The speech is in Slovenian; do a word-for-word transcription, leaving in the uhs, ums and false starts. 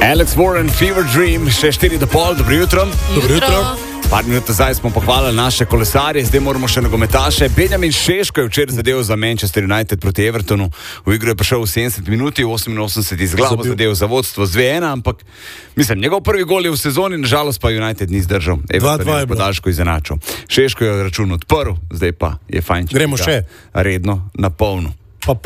Alex Warren, Fever Dream, še štiri do pol, dobro jutro. Dobro jutro. Par minut nazaj smo pohvalili naše kolesarje, zdaj moramo še nogometaše. Benjamin Šeško je včeraj zadev za Manchester United proti Evertonu. V igro je prišel v sedemdeseti minuti, v oseminosemdeseti z glavo zadev za vodstvo z dve ena, ampak mislim, njegov prvi gol je v sezoni, nažalost pa United ni zdržal. Everton je podaljšku izenačil. Šeško je račun odprl, zdaj pa je fajn, če gremo še redno na polno.